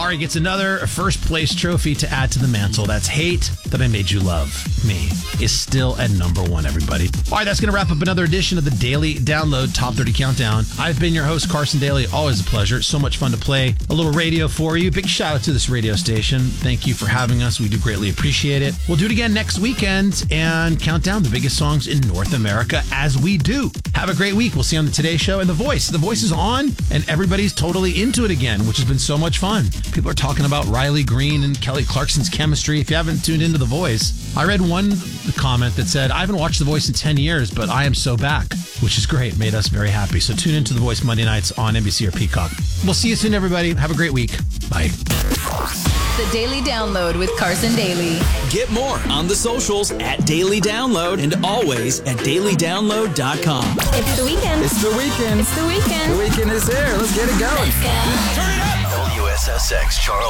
Ari gets another first place trophy to add to the mantle. That's Hate That I Made You Love Me is still at number 1, everybody. All right, that's going to wrap up another edition of the Daily Download Top 30 Countdown. I've been your host, Carson Daly. Always a pleasure. So much fun to play a little radio for you. Big shout out to this radio station. Thank you for having us. We do greatly appreciate it. We'll do it again next weekend and count down the biggest songs in North America as we do. Have a great week. We'll see you on the Today Show and The Voice. The Voice is on and everybody's totally into it again, which has been so much fun. People are talking about Riley Green and Kelly Clarkson's chemistry. If you haven't tuned into The Voice, I read one comment that said, I haven't watched The Voice in 10 years, but I am so back, which is great. Made us very happy. So tune into The Voice Monday nights on NBC or Peacock. We'll see you soon, everybody. Have a great week. Bye. The Daily Download with Carson Daly. Get more on the socials at Daily Download and always at dailydownload.com. It's the weekend. It's the weekend. It's the weekend. The weekend is here. Let's get it going. Let's go. WSSX Charles.